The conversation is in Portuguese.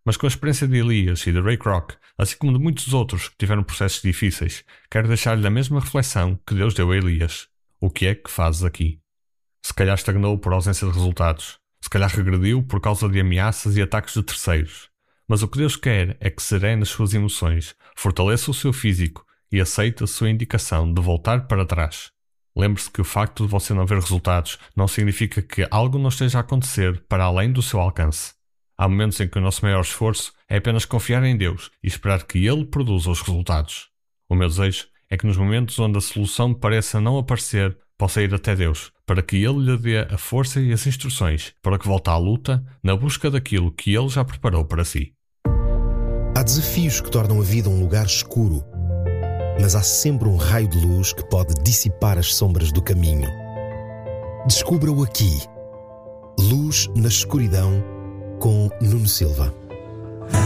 Mas com a experiência de Elias e de Ray Kroc, assim como de muitos outros que tiveram processos difíceis, quero deixar-lhe a mesma reflexão que Deus deu a Elias. O que é que fazes aqui? Se calhar estagnou por ausência de resultados. Se calhar regrediu por causa de ameaças e ataques de terceiros. Mas o que Deus quer é que serene as suas emoções, fortaleça o seu físico e aceite a sua indicação de voltar para trás. Lembre-se que o facto de você não ver resultados não significa que algo não esteja a acontecer para além do seu alcance. Há momentos em que o nosso maior esforço é apenas confiar em Deus e esperar que Ele produza os resultados. O meu desejo é que nos momentos onde a solução pareça não aparecer, possa ir até Deus, para que Ele lhe dê a força e as instruções para que volte à luta na busca daquilo que Ele já preparou para si. Há desafios que tornam a vida um lugar escuro, mas há sempre um raio de luz que pode dissipar as sombras do caminho. Descubra-o aqui. Luz na escuridão, com Nuno Silva.